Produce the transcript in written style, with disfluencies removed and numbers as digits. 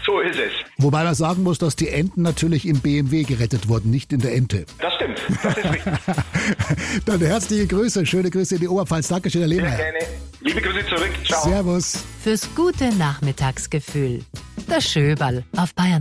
So ist es. Wobei man sagen muss, dass die Enten natürlich im BMW gerettet wurden, nicht in der Ente. Das stimmt, das ist richtig. Dann herzliche Grüße, schöne Grüße in die Oberpfalz. Dankeschön, Herr Sehr Lehner. gerne. Liebe Grüße zurück. Ciao. Servus. Fürs gute Nachmittagsgefühl. Der Schöberl auf Bayern